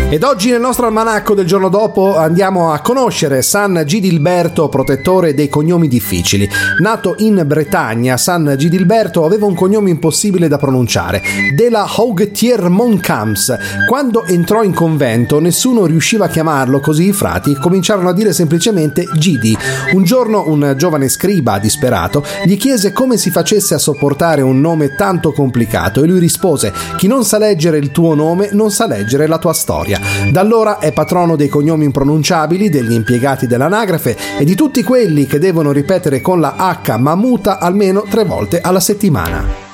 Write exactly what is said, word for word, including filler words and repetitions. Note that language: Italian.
Ed oggi nel nostro almanacco del giorno dopo andiamo a conoscere San Gidilberto, protettore dei cognomi difficili. Nato in Bretagna, San Gidilberto aveva un cognome impossibile da pronunciare, della Hougetier-Montcalms. Quando entrò in convento nessuno riusciva a chiamarlo, così i frati cominciarono a dire semplicemente Gidi. Un giorno un giovane scriba disperato gli chiese come si facesse a sopportare un nome tanto complicato e lui rispose: chi non sa leggere il tuo nome non sa leggere la tua storia. Da allora è patrono dei cognomi impronunciabili, degli impiegati dell'anagrafe e di tutti quelli che devono ripetere con la H ma muta almeno tre volte alla settimana.